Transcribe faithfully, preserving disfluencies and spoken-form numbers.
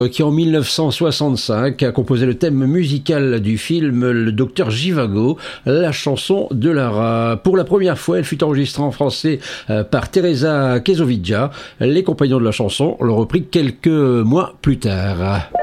qui en mille neuf cent soixante-cinq a composé le thème musical du film Le Docteur Jivago, la chanson de Lara. Pour la première fois, elle fut enregistrée en français par Teresa Kesovigja. Les compagnons de la chanson l'ont repris quelques mois plus tard.